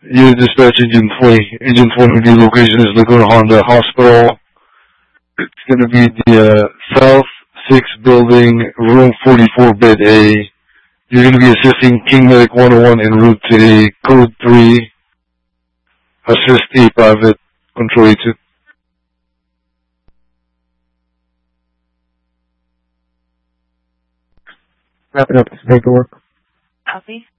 You dispatch Engine 20. Engine 20, the location is Laguna Honda Hospital. It's going to be the South 6 building, room 44, bed A. You're going to be assisting King Medic 101 en route to the code 3. Assist A private, control 82. Wrapping up this paperwork. Copy.